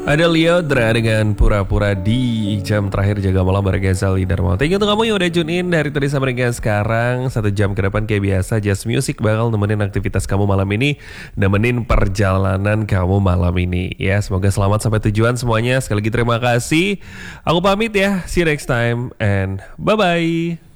Ada Liodra dengan pura-pura di jam terakhir jaga malam bareng Zali Dharma. Thank you untuk kamu yang udah tune in dari tadi sampai dengan sekarang. 1 jam ke depan kayak biasa Just Music bakal nemenin aktivitas kamu malam ini, nemenin perjalanan kamu malam ini. Ya, semoga selamat sampai tujuan semuanya. Sekali lagi terima kasih. Aku pamit ya. See you next time and bye-bye.